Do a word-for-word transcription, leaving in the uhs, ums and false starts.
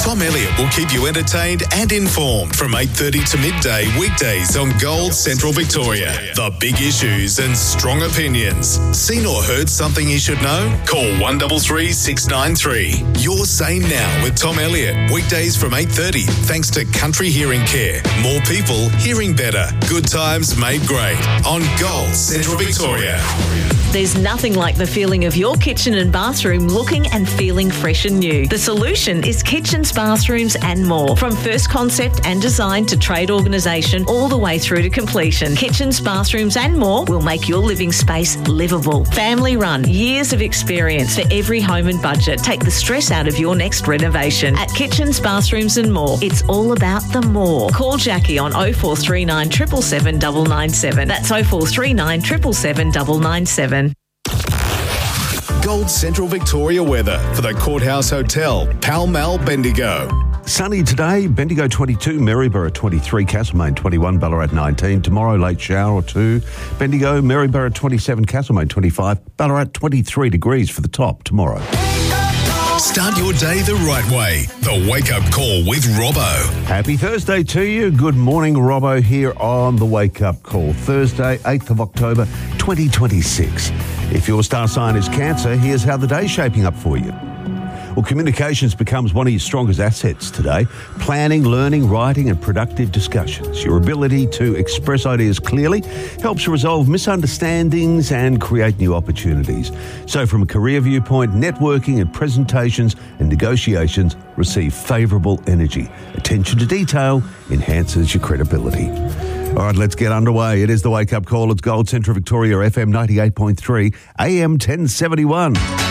Tom Elliott will keep you entertained and informed from eight thirty to midday weekdays on Gold Central Victoria. The big issues and strong opinions. Seen or heard something you should know? Call one three three, six nine three. You're Sane Now with Tom Elliott. Weekdays from eight thirty thanks to Country Hearing Care. More people hearing better. Good times made great on Gold Central Victoria. There's nothing like the feeling of your kitchen and bathroom looking and feeling fresh and new. The solution is kitchens, bathrooms and more. From first concept and design to trade organisation all the way through to completion. Kitchens, bathrooms and more will make your living space livable. Family run, years of experience for every home and budget. Take the stress out of your next renovation. At Kitchens, Bathrooms and More, it's all about the more. Call Jackie on oh four three nine, seven seven seven, nine nine seven. That's oh four three nine, seven seven seven, nine nine seven. Gold Central Victoria weather for the Courthouse Hotel, Pall Mall, Bendigo. Sunny today, Bendigo twenty-two, Maryborough twenty-three, Castlemaine twenty-one, Ballarat nineteen. Tomorrow, late shower or two. Bendigo, Maryborough twenty-seven, Castlemaine twenty-five, Ballarat twenty-three degrees for the top tomorrow. Start your day the right way. The Wake Up Call with Robbo. Happy Thursday to you. Good morning, Robbo, here on the Wake Up Call. Thursday, eighth of October, twenty twenty-six. If your star sign is Cancer, here's how the day's shaping up for you. Well, communications becomes one of your strongest assets today. Planning, learning, writing and productive discussions. Your ability to express ideas clearly helps resolve misunderstandings and create new opportunities. So from a career viewpoint, networking and presentations and negotiations receive favourable energy. Attention to detail enhances your credibility. All right, let's get underway. It is the Wake Up Call. It's Gold Central Victoria, F M ninety-eight point three, A M ten seventy-one.